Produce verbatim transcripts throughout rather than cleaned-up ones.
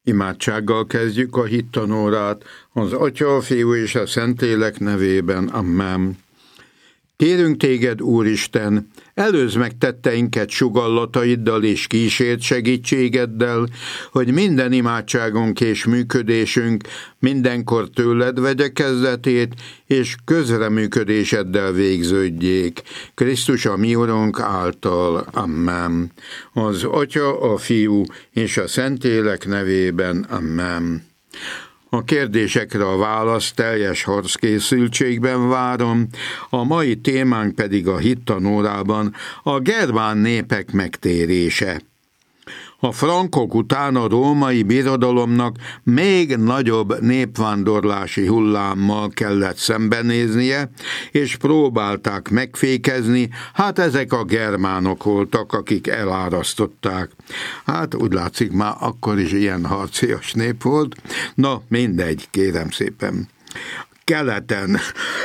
Imádsággal kezdjük a hittanórát, az Atya, a Fiú és a Szentlélek nevében. Amen. Kérünk téged, Úristen, előzd meg tetteinket sugallataiddal és kísért segítségeddel, hogy minden imádságunk és működésünk mindenkor tőled vegye kezdetét, és közreműködéseddel végződjék. Krisztus a mi Urunk által. Amen. Az Atya, a Fiú és a Szentlélek nevében. Amen. A kérdésekre a választ teljes harckészültségben várom, a mai témánk pedig a hittanórában a germán népek megtérése. A frankok után a római birodalomnak még nagyobb népvándorlási hullámmal kellett szembenéznie, és próbálták megfékezni, hát ezek a germánok voltak, akik elárasztották. Hát úgy látszik, már akkor is ilyen harcias nép volt. Na, mindegy, kérem szépen. Keleten...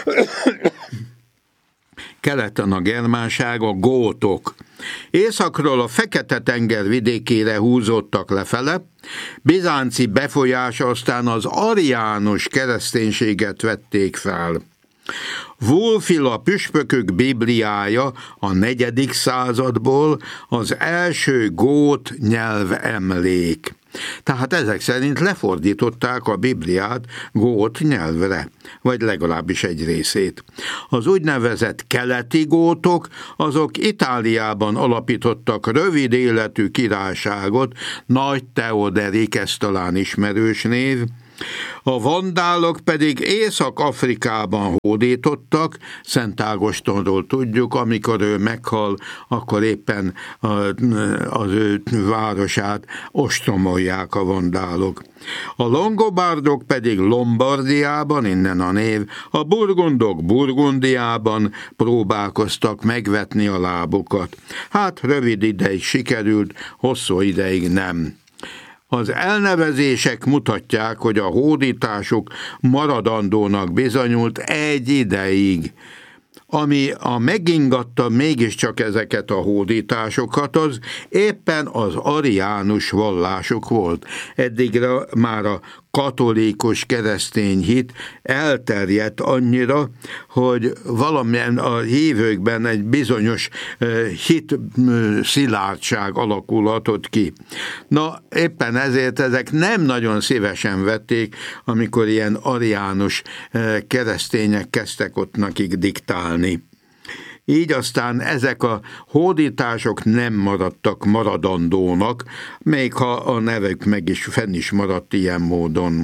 Keleten a germánság, a gótok. Északról a Fekete-tenger vidékére húzódtak lefele, bizánci befolyás aztán az ariánus kereszténységet vették fel. Wulfila püspökök bibliája a negyedik századból az első gót nyelvemlék. Tehát ezek szerint lefordították a Bibliát gót nyelvre, vagy legalábbis egy részét. Az úgynevezett keleti gótok, azok Itáliában alapítottak rövid életű királyságot, Nagy Teoderik, ez talán ismerős név. A vandálok pedig Észak-Afrikában hódítottak, Szent Ágostonról tudjuk, amikor ő meghal, akkor éppen az ő városát ostromolják a vandálok. A longobárdok pedig Lombardiában, innen a név, a burgundok Burgundiában próbálkoztak megvetni a lábukat. Hát rövid ideig sikerült, hosszú ideig nem. Az elnevezések mutatják, hogy a hódításuk maradandónak bizonyult egy ideig. Ami a megingatta mégiscsak ezeket a hódításokat, az éppen az ariánus vallásuk volt. Eddigre már a katolikus keresztény hit elterjedt annyira, hogy valamilyen a hívőkben egy bizonyos hit szilárdság alakulhatott ki. Na, éppen ezért ezek nem nagyon szívesen vették, amikor ilyen ariánus keresztények kezdtek ott nekik diktálni. Így aztán ezek a hódítások nem maradtak maradandónak, még ha a nevük meg is fenn is maradt ilyen módon.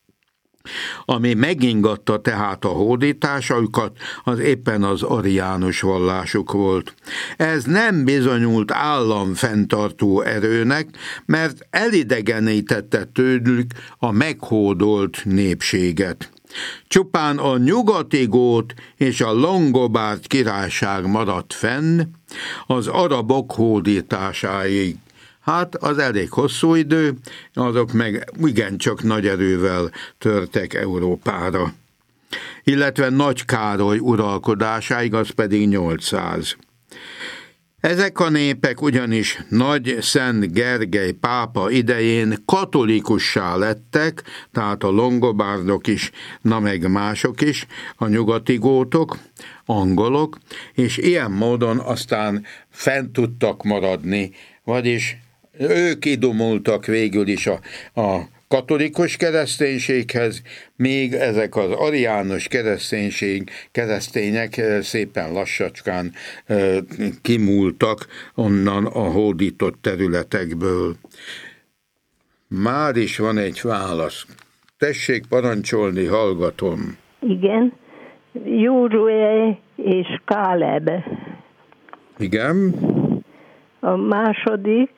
Ami megingatta tehát a hódításukat, az éppen az ariánus vallásuk volt. Ez nem bizonyult államfenntartó erőnek, mert elidegenítette tőlük a meghódolt népséget. Csupán a nyugati gót és a longobárd királyság maradt fenn az arabok hódításáig. Hát az elég hosszú idő, azok meg igencsak nagy erővel törtek Európára. Illetve Nagy Károly uralkodásáig, az pedig nyolcszáz. Ezek a népek ugyanis Nagy Szent Gergely pápa idején katolikussá lettek, tehát a longobárdok is, na meg mások is, a nyugati gótok, angolok, és ilyen módon aztán fent tudtak maradni, vagyis ők idomultak végül is a, a katolikus kereszténységhez, még ezek az ariánus kereszténység, keresztények szépen lassacskán kimúltak onnan a hódított területekből. Már is van egy válasz. Tessék parancsolni, hallgatom. Igen. Józsué és Káleb. Igen. A második,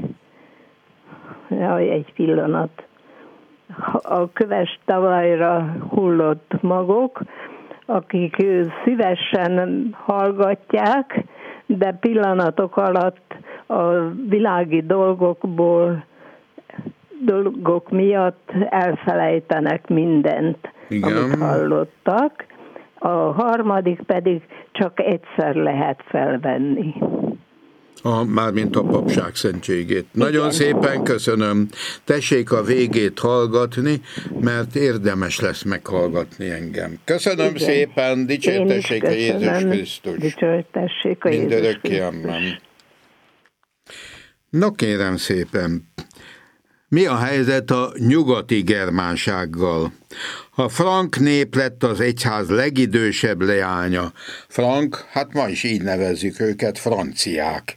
jaj, egy pillanat, a köves talajra hullott magok, akik szívesen hallgatják, de pillanatok alatt a világi dolgokból, dolgok miatt elfelejtenek mindent, igen, amit hallottak. A harmadik pedig csak egyszer lehet felvenni. A, mármint a papság szentségét. Nagyon Igen. szépen köszönöm. Tessék a végét hallgatni, mert érdemes lesz meghallgatni engem. Köszönöm Igen. szépen, dicsértessék a Jézus Krisztus. Dicsértessék a Jézus Krisztus. No kérem szépen, mi a helyzet a nyugati germánsággal? A frank nép lett az egyház legidősebb leánya. Frank, hát ma is így nevezzük őket, franciák.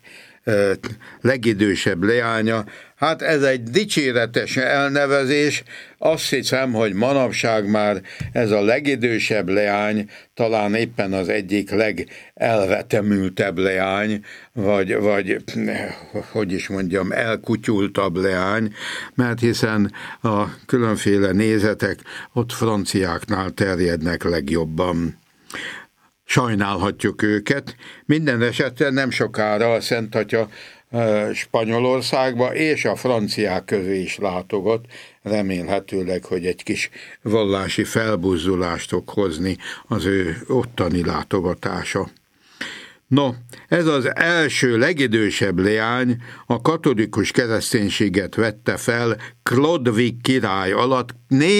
Legidősebb leánya. Hát ez egy dicséretes elnevezés. Azt hiszem, hogy manapság már ez a legidősebb leány talán éppen az egyik legelvetemültebb leány, vagy, vagy hogy is mondjam, elkutyultabb leány, mert hiszen a különféle nézetek ott franciáknál terjednek legjobban. Sajnálhatjuk őket. Minden esetre nem sokára a Szent Atya Spanyolországba és a franciák közé is látogat, remélhetőleg, hogy egy kis vallási felbuzdulást fog hozni az ő ottani látogatása. No, ez az első legidősebb leány a katolikus kereszténységet vette fel Klodvig király alatt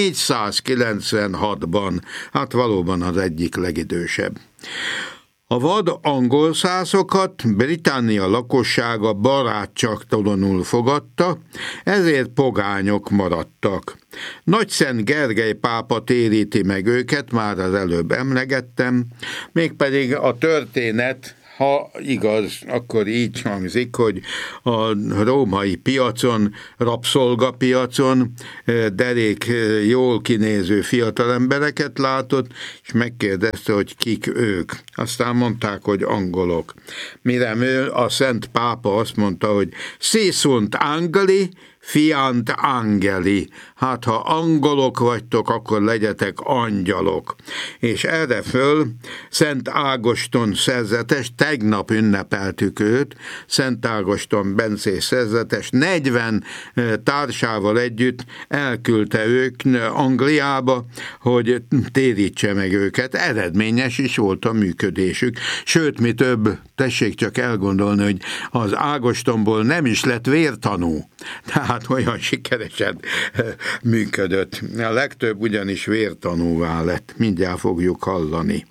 négyszázkilencvenhatban, hát valóban az egyik legidősebb. A vad angol szászokat Britannia lakossága barátságtalanul fogadta, ezért pogányok maradtak. Nagyszent Gergely pápa téríti meg őket, már az előbb emlegettem, mégpedig a történet, ha igaz, akkor így hangzik, hogy a római piacon, rabszolgapiacon derék jól kinéző fiatalembereket látott, és megkérdezte, hogy kik ők. Aztán mondták, hogy angolok. Mire ő, a szent pápa azt mondta, hogy si sunt angeli, fiant angeli, hát ha angolok vagytok, akkor legyetek angyalok. És erre föl Szent Ágoston szerzetes, tegnap ünnepeltük őt, Szent Ágoston bencés szerzetes negyven társával együtt elküldte ők Angliába, hogy térítse meg őket. Eredményes is volt a működésük. Sőt, mi több, tessék csak elgondolni, hogy az Ágostonból nem is lett vértanú. Tehát olyan sikeresen működött. A legtöbb ugyanis vértanúvá lett, mindjárt fogjuk hallani.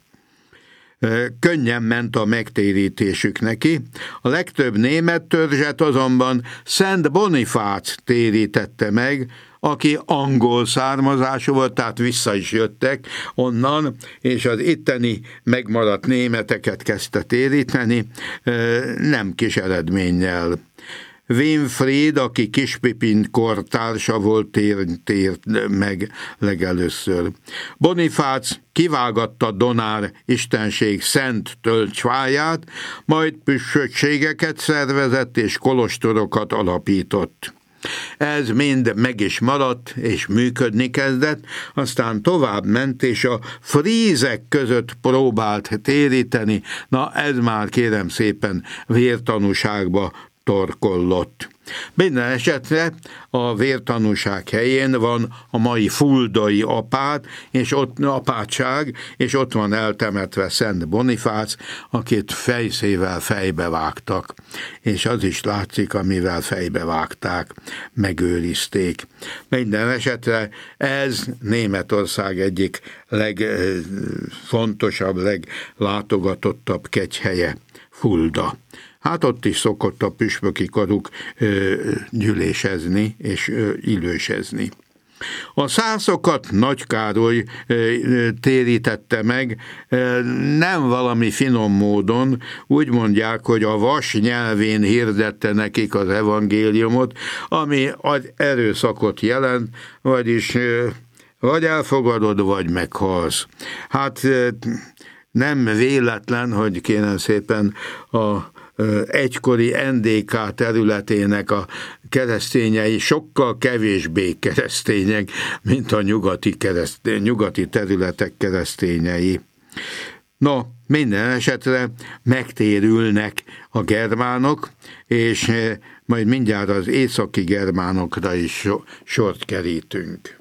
Könnyen ment a megtérítésük neki. A legtöbb német törzset azonban Szent Bonifác térítette meg, aki angol származású volt, tehát vissza is jöttek onnan, és az itteni megmaradt németeket kezdte téríteni, nem kis eredménnyel. Winfried, aki Kispipin kortársa volt, tért, tért meg legelőször. Bonifác kivágatta Donár istenség szent tölcsfáját, majd püspökségeket szervezett és kolostorokat alapított. Ez mind meg is maradt, és működni kezdett, aztán tovább ment, és a frízek között próbált téríteni, na ez már kérem szépen vértanúságba torkollott. Minden esetre a vértanúság helyén van a mai fuldai apát, és ott apátság, és ott van eltemetve Szent Bonifác, akit fejszével fejbe vágtak. És az is látszik, amivel fejbe vágták, megőrizték. Minden esetre ez Németország egyik legfontosabb, leglátogatottabb kegyhelye, Fulda. Hát ott is szokott a püspöki karuk ö, gyűlésezni és ö, illősezni. A szászokat Nagy Károly ö, térítette meg, ö, nem valami finom módon, úgy mondják, hogy a vas nyelvén hirdette nekik az evangéliumot, ami az erőszakot jelent, vagyis ö, vagy elfogadod, vagy meghalsz. Hát ö, nem véletlen, hogy kérem szépen a egykori en dé ká területének a keresztényei sokkal kevésbé keresztények, mint a nyugati, keresztény, nyugati területek keresztényei. No, minden esetre megtérülnek a germánok, és majd mindjárt az északi germánokra is sort kerítünk.